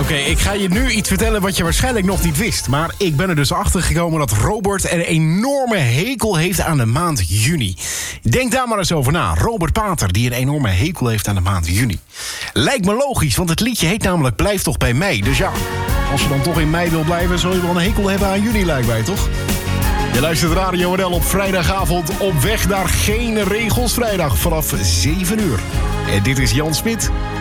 Oké, ik ga je nu iets vertellen wat je waarschijnlijk nog niet wist. Maar ik ben er dus achter gekomen dat Robert een enorme hekel heeft aan de maand juni. Denk daar maar eens over na. Robert Pater, die een enorme hekel heeft aan de maand juni. Lijkt me logisch, want het liedje heet namelijk Blijf toch bij mei. Dus ja, als je dan toch in mei wil blijven, zul je wel een hekel hebben aan juni, lijkt mij, toch? Je luistert Radio NL op vrijdagavond op weg naar Geen Regels Vrijdag vanaf 7 uur. En dit is Jan Smit.